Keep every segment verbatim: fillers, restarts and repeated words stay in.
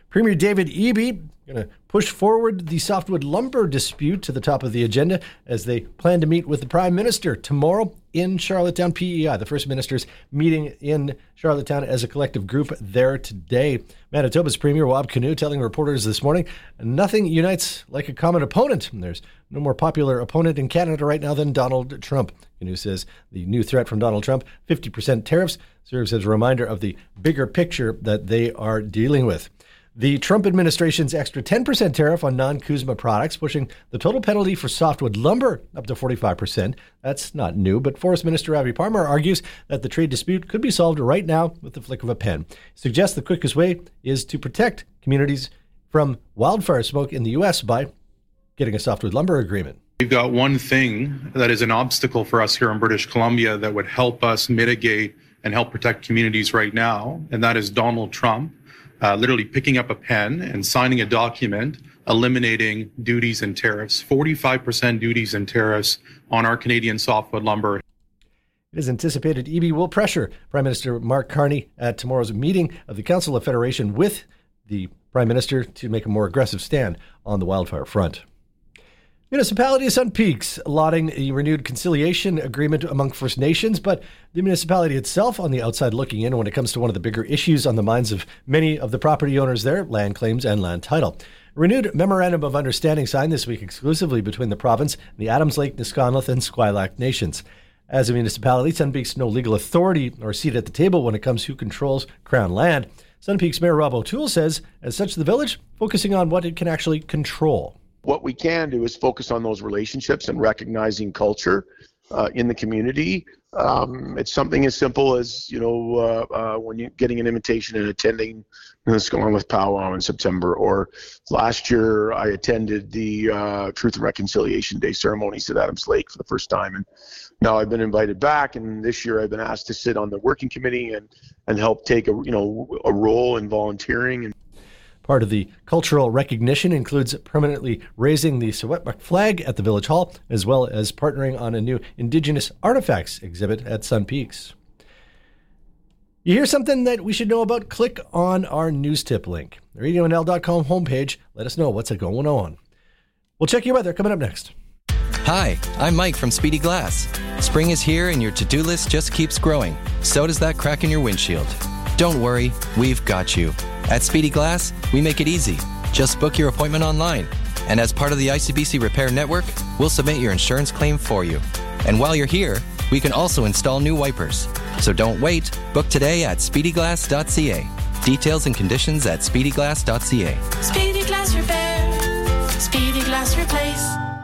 Premier David Eby going to push forward the softwood lumber dispute to the top of the agenda as they plan to meet with the Prime Minister tomorrow in Charlottetown. P E I, the First Minister's meeting in Charlottetown as a collective group there today. Manitoba's Premier Wab Kinew telling reporters this morning, nothing unites like a common opponent. And there's no more popular opponent in Canada right now than Donald Trump. Kinew says the new threat from Donald Trump, fifty percent tariffs, serves as a reminder of the bigger picture that they are dealing with. The Trump administration's extra ten percent tariff on non-CUSMA products, pushing the total penalty for softwood lumber up to forty-five percent. That's not new, but Forest Minister Ravi Parmar argues that the trade dispute could be solved right now with the flick of a pen. He suggests the quickest way is to protect communities from wildfire smoke in the U S by getting a softwood lumber agreement. We've got one thing that is an obstacle for us here in British Columbia that would help us mitigate and help protect communities right now, and that is Donald Trump. Uh, literally picking up a pen and signing a document eliminating duties and tariffs, forty-five percent duties and tariffs on our Canadian softwood lumber. It is anticipated Eby will pressure Prime Minister Mark Carney at tomorrow's meeting of the Council of Federation with the Prime Minister to make a more aggressive stand on the wildfire front. Municipality of Sun Peaks lauding a renewed conciliation agreement among First Nations, but the municipality itself on the outside looking in when it comes to one of the bigger issues on the minds of many of the property owners there, land claims and land title. A renewed memorandum of understanding signed this week exclusively between the province and the Adams Lake, Nisconluth and Squilac nations. As a municipality, Sun Peaks no legal authority or seat at the table when it comes to who controls Crown land. Sun Peaks Mayor Rob O'Toole says, as such, the village focusing on what it can actually control. What we can do is focus on those relationships and recognizing culture uh, in the community. Um, it's something as simple as, you know, uh, uh, when you're getting an invitation and attending the Squamish Powwow in September, or last year I attended the uh, Truth and Reconciliation Day ceremonies at Adams Lake for the first time. And now I've been invited back, and this year I've been asked to sit on the working committee and, and help take a, you know, a role in volunteering. And part of the cultural recognition includes permanently raising the Secwepemc flag at the Village Hall, as well as partnering on a new Indigenous artifacts exhibit at Sun Peaks. You hear something that we should know about? Click on our news tip link. The radio n l dot com homepage. Let us know what's going on. We'll check your weather coming up next. Hi, I'm Mike from Speedy Glass. Spring is here and your to-do list just keeps growing. So does that crack in your windshield. Don't worry, we've got you. At Speedy Glass, we make it easy. Just book your appointment online. And as part of the I C B C Repair Network, we'll submit your insurance claim for you. And while you're here, we can also install new wipers. So don't wait. Book today at speedy glass dot c a. Details and conditions at speedy glass dot c a. Speedy Glass Repair. Speedy Glass Replace.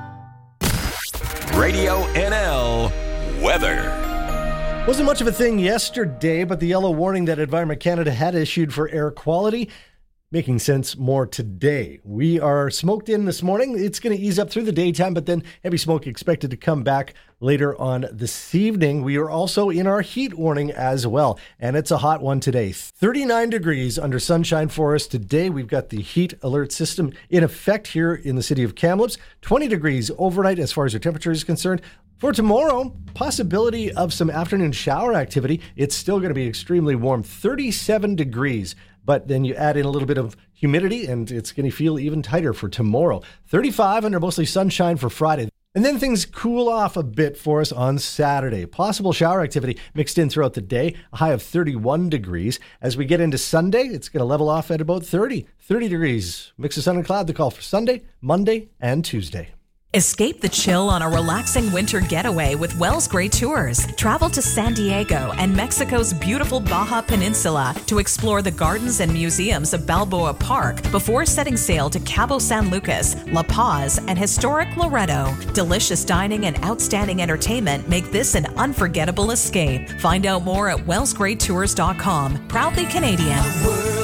Radio N L Weather. Wasn't much of a thing yesterday, but the yellow warning that Environment Canada had issued for air quality making sense more today. We are smoked in this morning. It's going to ease up through the daytime, but then heavy smoke expected to come back later on this evening. We are also in our heat warning as well, and it's a hot one today. thirty-nine degrees under sunshine for us today. We've got the heat alert system in effect here in the city of Kamloops. twenty degrees overnight as far as your temperature is concerned. For tomorrow, possibility of some afternoon shower activity. It's still going to be extremely warm, thirty-seven degrees. But then you add in a little bit of humidity, and it's going to feel even tighter for tomorrow. thirty-five under mostly sunshine for Friday. And then things cool off a bit for us on Saturday. Possible shower activity mixed in throughout the day, a high of thirty-one degrees. As we get into Sunday, it's going to level off at about thirty. thirty degrees. Mix of sun and cloud, the call for Sunday, Monday, and Tuesday. Escape the chill on a relaxing winter getaway with Wells Gray Tours. Travel to San Diego and Mexico's beautiful Baja Peninsula to explore the gardens and museums of Balboa Park before setting sail to Cabo San Lucas, La Paz, and historic Loreto. Delicious dining and outstanding entertainment make this an unforgettable escape. Find out more at wells gray tours dot com. Proudly Canadian.